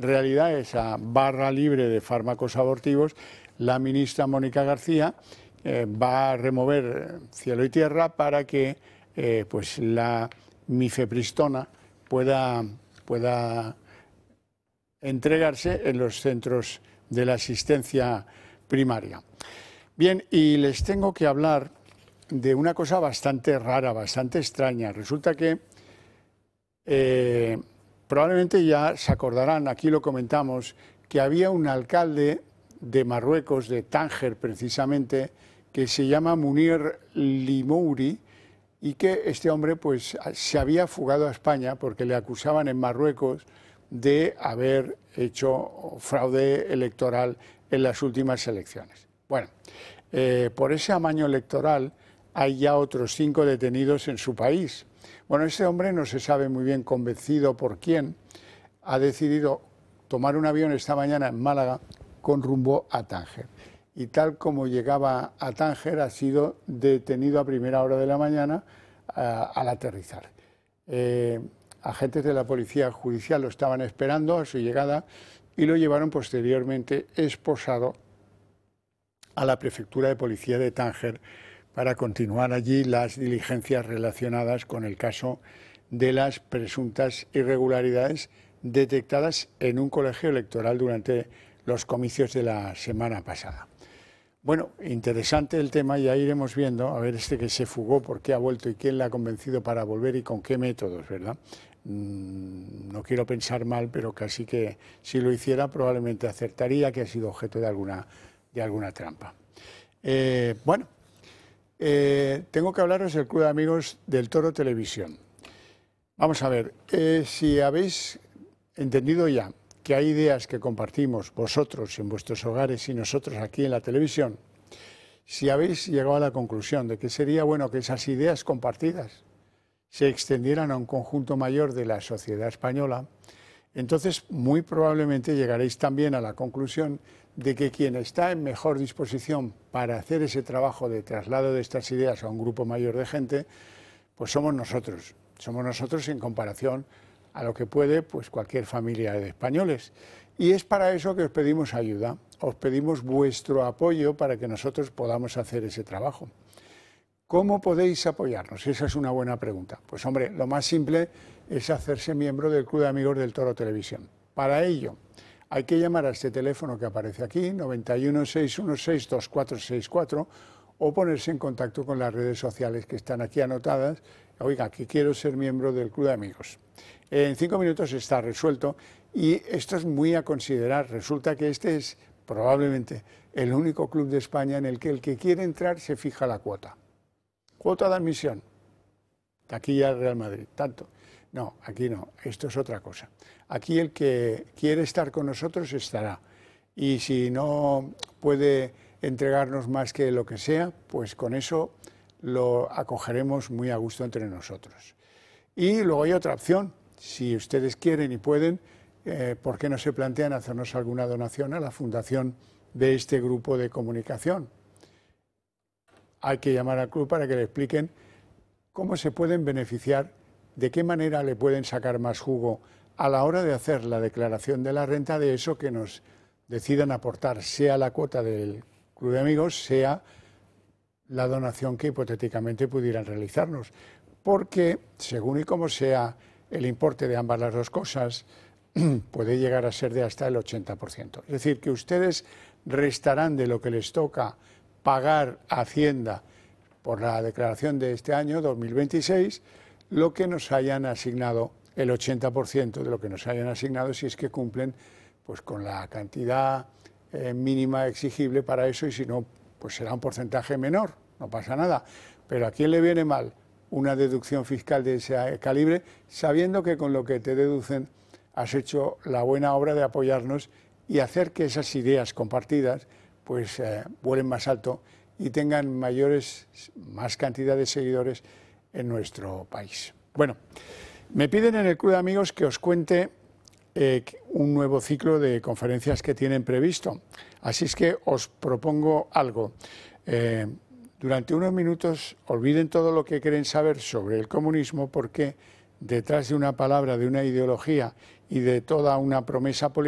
realidad esa barra libre de fármacos abortivos, la ministra Mónica García va a remover cielo y tierra para que pues la mifepristona pueda entregarse en los centros de la asistencia primaria. Bien, y les tengo que hablar de una cosa bastante rara, bastante extraña. Resulta que probablemente ya se acordarán, aquí lo comentamos, que había un alcalde de Marruecos, de Tánger precisamente, que se llama Munir Limouri, y que este hombre pues se había fugado a España porque le acusaban en Marruecos de haber hecho fraude electoral en las últimas elecciones. Bueno, por ese amaño electoral hay ya otros 5 detenidos en su país. Bueno, ese hombre no se sabe muy bien convencido por quién, ha decidido tomar un avión esta mañana en Málaga con rumbo a Tánger. Y tal como llegaba a Tánger, ha sido detenido a primera hora de la mañana al aterrizar. Agentes de la Policía Judicial lo estaban esperando a su llegada y lo llevaron posteriormente esposado a la Prefectura de Policía de Tánger para continuar allí las diligencias relacionadas con el caso de las presuntas irregularidades detectadas en un colegio electoral durante los comicios de la semana pasada. Bueno, interesante el tema, ya iremos viendo, a ver este que se fugó, por qué ha vuelto y quién le ha convencido para volver y con qué métodos, ¿verdad? No quiero pensar mal, pero casi que si lo hiciera probablemente acertaría que ha sido objeto de alguna trampa. Bueno, tengo que hablaros del Club de Amigos del Toro Televisión. Vamos a ver, si habéis entendido ya que hay ideas que compartimos vosotros en vuestros hogares y nosotros aquí en la televisión, si habéis llegado a la conclusión de que sería bueno que esas ideas compartidas se extendieran a un conjunto mayor de la sociedad española, entonces muy probablemente llegaréis también a la conclusión de que quien está en mejor disposición para hacer ese trabajo de traslado de estas ideas a un grupo mayor de gente, pues somos nosotros en comparación a lo que puede pues cualquier familia de españoles. Y es para eso que os pedimos ayuda, os pedimos vuestro apoyo para que nosotros podamos hacer ese trabajo. ¿Cómo podéis apoyarnos? Esa es una buena pregunta. Pues hombre, lo más simple es hacerse miembro del Club de Amigos del Toro Televisión. Para ello hay que llamar a este teléfono que aparece aquí, 91 616 2464, o ponerse en contacto con las redes sociales que están aquí anotadas. Oiga, que quiero ser miembro del Club de Amigos. En 5 minutos está resuelto y esto es muy a considerar. Resulta que este es probablemente el único club de España en el que quiere entrar se fija la cuota. Cuota de admisión. Aquí ya el Real Madrid, tanto. No, aquí no, esto es otra cosa. Aquí el que quiere estar con nosotros estará. Y si no puede entregarnos más que lo que sea, pues con eso lo acogeremos muy a gusto entre nosotros. Y luego hay otra opción. Si ustedes quieren y pueden, ¿por qué no se plantean hacernos alguna donación a la fundación de este grupo de comunicación? Hay que llamar al club para que le expliquen cómo se pueden beneficiar, de qué manera le pueden sacar más jugo a la hora de hacer la declaración de la renta de eso que nos decidan aportar, sea la cuota del Club de Amigos, sea la donación que hipotéticamente pudieran realizarnos. Porque, según y como sea el importe de ambas las dos cosas, puede llegar a ser de hasta el 80%. Es decir, que ustedes restarán de lo que les toca pagar a Hacienda por la declaración de este año, 2026, lo que nos hayan asignado, el 80% de lo que nos hayan asignado, si es que cumplen pues, con la cantidad mínima exigible para eso, y si no, pues será un porcentaje menor, no pasa nada. Pero ¿a quién le viene mal una deducción fiscal de ese calibre, sabiendo que con lo que te deducen has hecho la buena obra de apoyarnos y hacer que esas ideas compartidas pues vuelen más alto y tengan más cantidad de seguidores en nuestro país? Bueno, me piden en el Club de Amigos que os cuente un nuevo ciclo de conferencias que tienen previsto. Así es que os propongo algo. Durante unos minutos olviden todo lo que quieren saber sobre el comunismo, porque detrás de una palabra, de una ideología y de toda una promesa política,